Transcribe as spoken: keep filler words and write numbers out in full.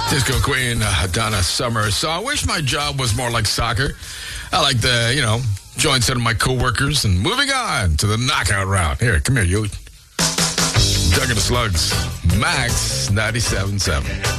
Disco Queen, uh, Donna Summer. So I wish my job was more like soccer. I like to, you know, join some of my coworkers and moving on to the knockout round. Here, come here, you. Doug and the Slugs. Max ninety-seven point seven.